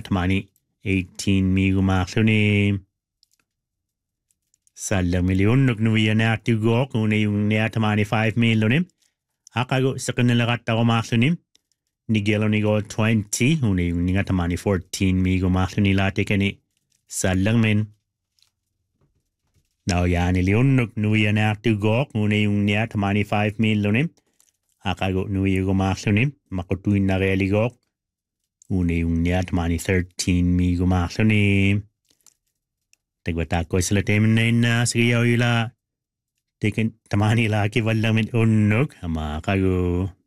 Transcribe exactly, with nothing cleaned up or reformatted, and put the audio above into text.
tamani eighteen migu makluni salla million nuk nuya na tigok une yung na tamani five million akago sa kanila katago makluni nigelo nigo twenty une yung nga tamani fourteen migu makluni late kani sallang men now yani leon nuk nuya na tigok une yung na tamani five million akago nuya go makluni makutuin na realigok une yung na tamani thirteen migu makluni Tagwata ko sila temen na sige yaw ila taken tamani la ki wallang min unnok ama kago